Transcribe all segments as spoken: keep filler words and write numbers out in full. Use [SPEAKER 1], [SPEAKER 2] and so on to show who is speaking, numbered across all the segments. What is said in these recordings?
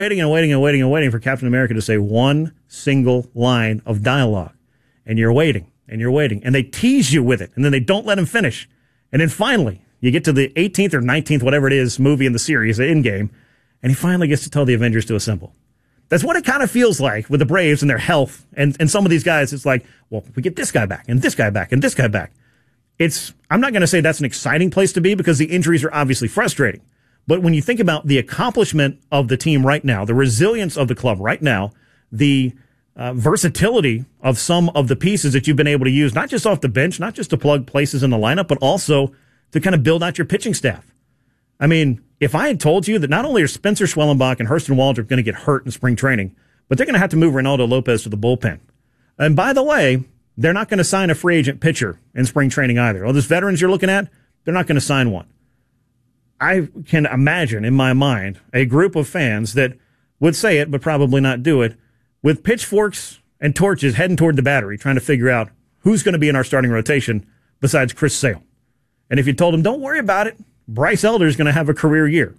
[SPEAKER 1] waiting and waiting and waiting and waiting for Captain America to say one single line of dialogue. And you're waiting and you're waiting. And they tease you with it. And then they don't let him finish. And then finally, you get to the eighteenth or nineteenth, whatever it is, movie in the series, the Endgame. And he finally gets to tell the Avengers to assemble. That's what it kind of feels like with the Braves and their health. And, and some of these guys, it's like, well, we get this guy back and this guy back and this guy back. It's, I'm not going to say that's an exciting place to be because the injuries are obviously frustrating. But when you think about the accomplishment of the team right now, the resilience of the club right now, the uh, versatility of some of the pieces that you've been able to use, not just off the bench, not just to plug places in the lineup, but also to kind of build out your pitching staff. I mean, if I had told you that not only are Spencer Schwellenbach and Hurston Waldrop going to get hurt in spring training, but they're going to have to move Reynaldo Lopez to the bullpen. And by the way, they're not going to sign a free agent pitcher in spring training either. All those veterans you're looking at, they're not going to sign one. I can imagine in my mind a group of fans that would say it, but probably not do it, with pitchforks and torches heading toward the battery, trying to figure out who's going to be in our starting rotation besides Chris Sale. And if you told them, don't worry about it, Bryce Elder is going to have a career year,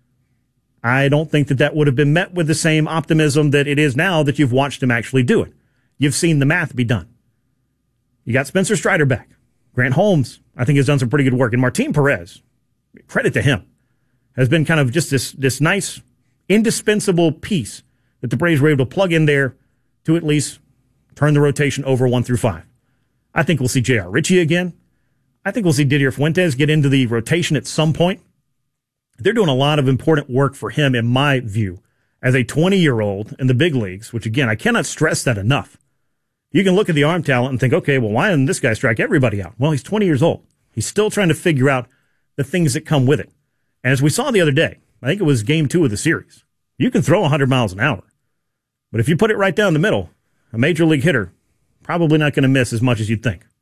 [SPEAKER 1] I don't think that that would have been met with the same optimism that it is now that you've watched him actually do it. You've seen the math be done. You got Spencer Strider back. Grant Holmes, I think, has done some pretty good work. And Martin Perez, credit to him, has been kind of just this, this nice, indispensable piece that the Braves were able to plug in there to at least turn the rotation over one through five. I think we'll see J R. Ritchie again. I think we'll see Didier Fuentes get into the rotation at some point. They're doing a lot of important work for him, in my view, as a twenty-year-old in the big leagues, which, again, I cannot stress that enough. You can look at the arm talent and think, okay, well, why didn't this guy strike everybody out? Well, he's twenty years old. He's still trying to figure out the things that come with it. And as we saw the other day, I think it was game two of the series, you can throw one hundred miles an hour. But if you put it right down the middle, a major league hitter probably not going to miss as much as you'd think.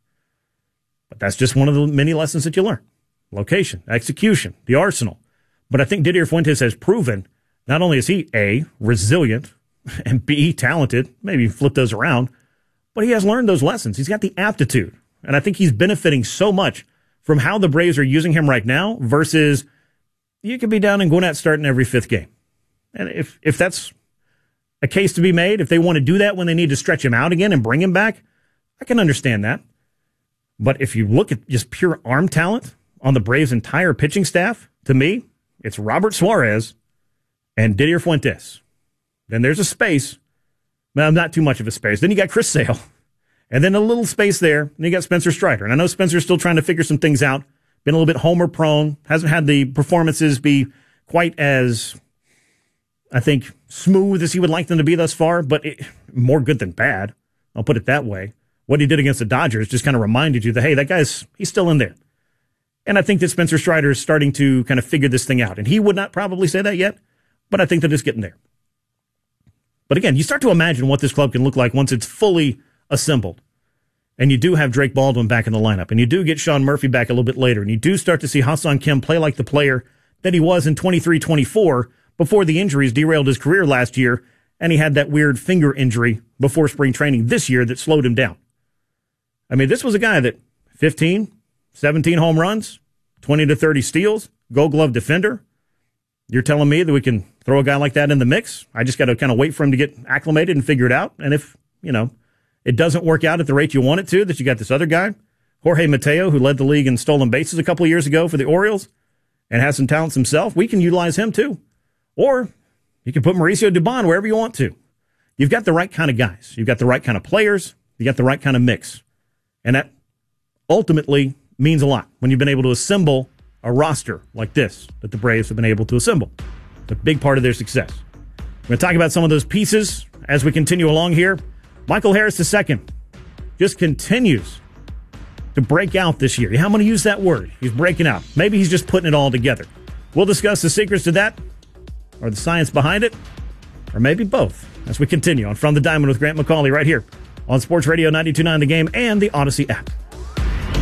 [SPEAKER 1] But that's just one of the many lessons that you learn. Location, execution, the arsenal. But I think Didier Fuentes has proven not only is he A, resilient, and B, talented, maybe flip those around, but he has learned those lessons. He's got the aptitude. And I think he's benefiting so much from how the Braves are using him right now versus you could be down in Gwinnett starting every fifth game. And if, if that's a case to be made, if they want to do that when they need to stretch him out again and bring him back, I can understand that. But if you look at just pure arm talent on the Braves' entire pitching staff, to me, it's Robert Suarez and Didier Fuentes. Then there's a space. Well, not too much of a space. Then you got Chris Sale. And then a little space there. And you got Spencer Strider. And I know Spencer's still trying to figure some things out. Been a little bit homer prone. Hasn't had the performances be quite as, I think, smooth as he would like them to be thus far. But it, more good than bad. I'll put it that way. What he did against the Dodgers just kind of reminded you that, hey, that guy's, he's still in there. And I think that Spencer Strider is starting to kind of figure this thing out. And he would not probably say that yet, but I think that it's getting there. But again, you start to imagine what this club can look like once it's fully assembled. And you do have Drake Baldwin back in the lineup. And you do get Sean Murphy back a little bit later. And you do start to see Ha-Seong Kim play like the player that he was in twenty-three twenty-four before the injuries derailed his career last year. And he had that weird finger injury before spring training this year that slowed him down. I mean, this was a guy that fifteen, seventeen home runs, twenty to thirty steals, gold glove defender. You're telling me that we can throw a guy like that in the mix? I just got to kind of wait for him to get acclimated and figure it out. And if, you know, it doesn't work out at the rate you want it to, that you got this other guy, Jorge Mateo, who led the league in stolen bases a couple of years ago for the Orioles and has some talents himself, we can utilize him too. Or you can put Mauricio Dubon wherever you want to. You've got the right kind of guys. You've got the right kind of players. You got the right kind of mix. And that ultimately means a lot when you've been able to assemble a roster like this that the Braves have been able to assemble. It's a big part of their success. We're going to talk about some of those pieces as we continue along here. Michael Harris the second just continues to break out this year. I'm going to use that word. He's breaking out. Maybe he's just putting it all together. We'll discuss the secrets to that, or the science behind it, or maybe both, as we continue on From the Diamond with Grant McCauley right here on Sports Radio ninety-two point nine The Game and the Odyssey app.